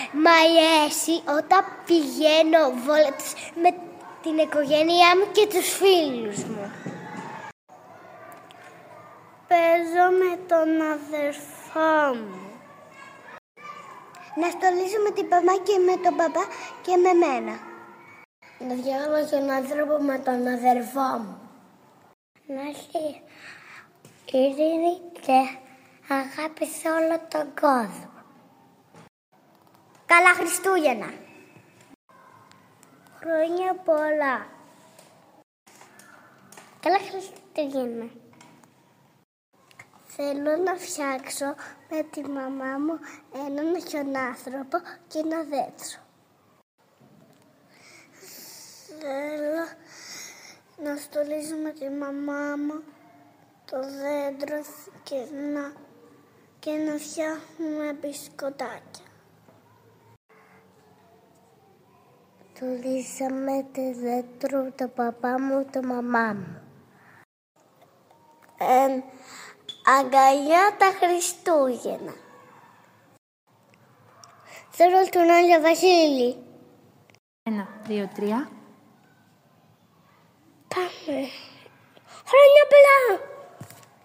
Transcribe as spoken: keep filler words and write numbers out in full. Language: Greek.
Μ' αρέσει όταν πηγαίνω βόλτες με την οικογένειά μου και τους φίλους μου. Παίζω με τον αδερφό μου. Να στολίζω με την μαμά και με τον παπά και με μένα. Να διάβαζω τον άνθρωπο με τον αδερφό μου. Να έχει ειρήνη και αγάπη σε όλο τον κόσμο. Καλά Χριστούγεννα! Χρόνια πολλά! Καλά Χριστούγεννα! Θέλω να φτιάξω με τη μαμά μου έναν χιονάνθρωπο και ένα δέντρο. Θέλω να στολίζω με τη μαμά μου το δέντρο και να, και να φτιάχνουμε μπισκοτάκια. Στολίζαμε το δέντρο το παπά μου και το μαμά μου. Ε, αγκαλιά τα Χριστούγεννα. Θέλω τον Άγιο Βασίλη. Ένα, δύο, τρία. Πάμε. Χρόνια πολλά!